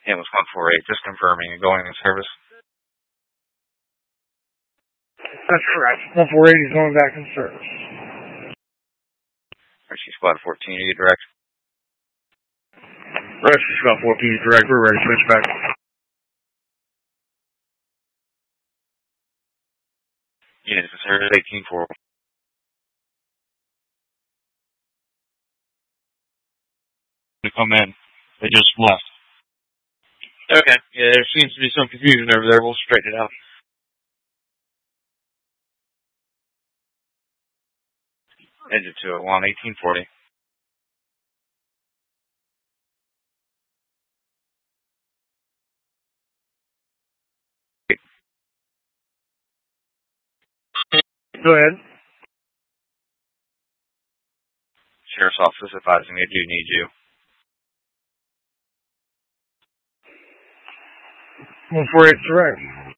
Ambulance 148, just confirming and going in service. That's correct. 148 is going back in service. Rescue Squad 14, you direct. Rescue Squad 14 is direct. We're ready to switch back. Units in service 18-4. To come in. They just left. Okay. Yeah, there seems to be some confusion over there. We'll straighten it out. Engine 201, 1840. Go ahead. Sheriff's Office advising they do need you. 148 is direct.